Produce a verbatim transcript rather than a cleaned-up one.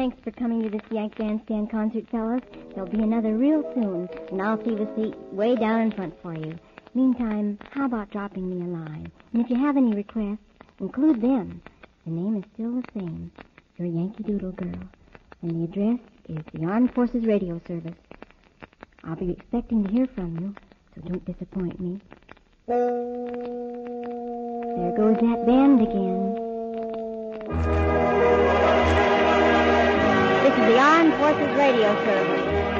thanks for coming to this Yank Bandstand concert, fellas. There'll be another real soon, and I'll save a seat way down in front for you. Meantime, how about dropping me a line? And if you have any requests, include them. The name is still the same, your Yankee Doodle Girl. And the address is the Armed Forces Radio Service. I'll be expecting to hear from you, so don't disappoint me. There goes that band again. This is the Armed Forces Radio Service.